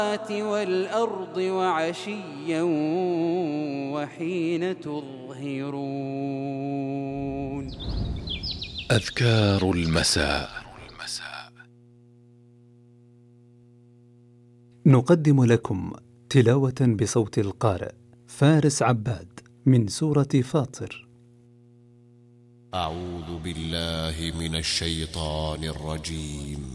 والأرض وعشيا وحين تظهرون. أذكار المساء. نقدم لكم تلاوة بصوت القارئ فارس عباد من سورة فاطر. أعوذ بالله من الشيطان الرجيم.